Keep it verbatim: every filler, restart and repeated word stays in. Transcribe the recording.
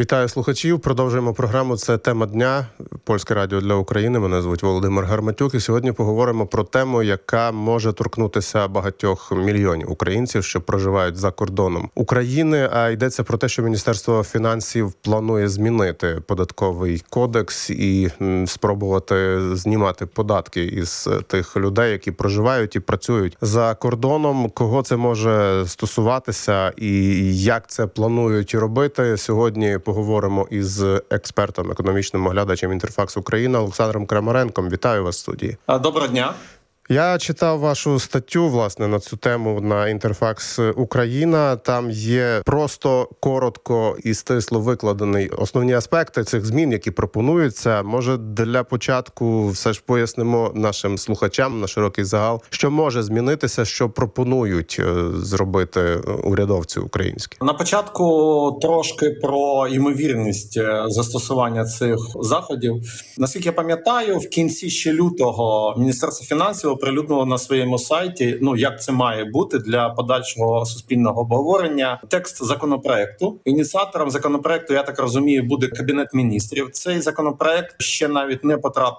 Вітаю слухачів. Продовжуємо програму. Це тема дня. Польське радіо для України. Мене звуть Володимир Гарматюк. І сьогодні поговоримо про тему, яка може торкнутися багатьох мільйонів українців, що проживають за кордоном України. А йдеться про те, що Міністерство фінансів планує змінити податковий кодекс і спробувати знімати податки із тих людей, які проживають і працюють за кордоном. Кого це може стосуватися і як це планують робити? Сьогодні поговоримо із експертом, економічним оглядачем «Інтерфакс Україна» Олександром Крамаренком. Вітаю вас в студії. Доброго дня. Я читав вашу статтю, власне, на цю тему на «Інтерфакс Україна». Там є просто коротко і стисло викладені основні аспекти цих змін, які пропонуються. Може, для початку все ж пояснимо нашим слухачам на широкий загал, що може змінитися, що пропонують зробити урядовці українські. На початку трошки про ймовірність застосування цих заходів. Наскільки я пам'ятаю, в кінці ще лютого Міністерство фінансів оприлюднило на своєму сайті, ну як це має бути для подальшого суспільного обговорення, текст законопроекту. Ініціатором законопроекту, я так розумію, буде Кабінет міністрів. Цей законопроект ще навіть не потрапив